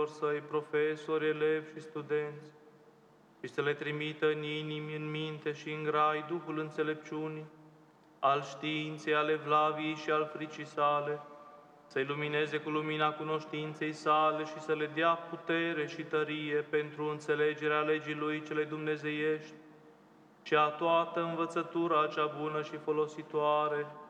săi, profesori, elevi și studenți, și să le trimită în inimi, în minte și în grai Duhul înțelepciunii, al științei, al evlaviei și al fricii sale, să-i lumineze cu lumina cunoștinței sale și să le dea putere și tărie pentru înțelegerea legii Lui cele dumnezeiești și a toată învățătura cea bună și folositoare,